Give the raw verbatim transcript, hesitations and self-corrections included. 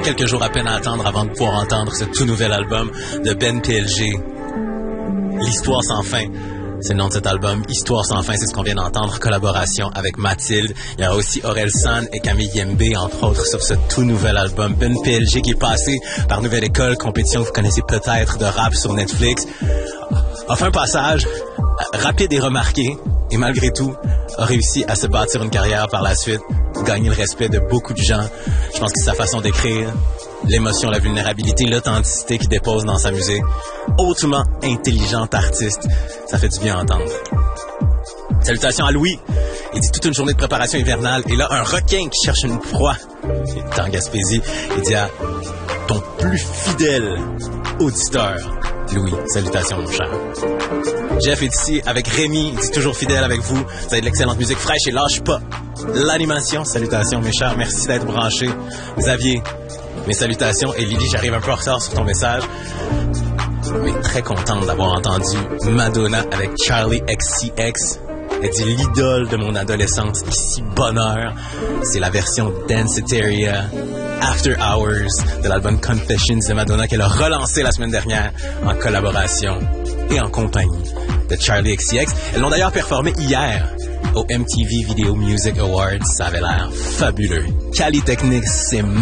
quelques jours à peine à attendre avant de pouvoir entendre ce tout nouvel album de Ben P L G. L'Histoire sans fin. C'est le nom de cet album. Histoire sans fin, c'est ce qu'on vient d'entendre. Collaboration avec Mathilde. Il y aura aussi Aurel San et Camille Yembe, entre autres, sur ce tout nouvel album. Ben P L G qui est passé par Nouvelle École, compétition que vous connaissez peut-être de rap sur Netflix. A fait un passage rapide et remarqué. Et malgré tout, a réussi à se bâtir une carrière par la suite, gagner le respect de beaucoup de gens. Je pense que sa façon d'écrire, l'émotion, la vulnérabilité, l'authenticité qu'il dépose dans sa musique, hautement intelligent artiste, ça fait du bien à entendre. Salutations à Louis. Il dit toute une journée de préparation hivernale. Et là, un requin qui cherche une proie. Il est en Gaspésie. Il dit à ton plus fidèle auditeur, Louis. Salutations, mon cher. Jeff est ici avec Rémi. Il dit toujours fidèle avec vous. Vous avez de l'excellente musique fraîche et lâche pas l'animation. Salutations, mes chers. Merci d'être branchés. Xavier, mes salutations. Et Lily, j'arrive un peu en retard sur ton message, mais très contente d'avoir entendu Madonna avec Charlie X C X. Elle dit l'idole de mon adolescence. Ici, bonheur. C'est la version Danceteria After Hours de l'album Confessions de Madonna qu'elle a relancé la semaine dernière en collaboration et en compagnie de Charlie X C X. Elles l'ont d'ailleurs performé hier au M T V Video Music Awards. Ça avait l'air fabuleux. Cali Technics, c'est